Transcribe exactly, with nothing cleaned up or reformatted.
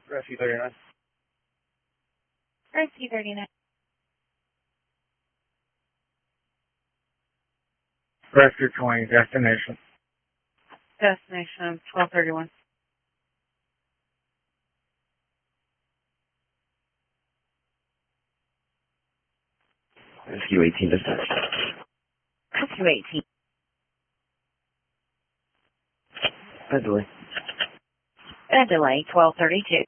Rescue thirty-nine. Rescue thirty-nine. Rescue twenty, destination. Destination twelve thirty-one. Rescue eighteen, dispatch. Rescue eighteen. Bed delay. Bed delay twelve thirty-two.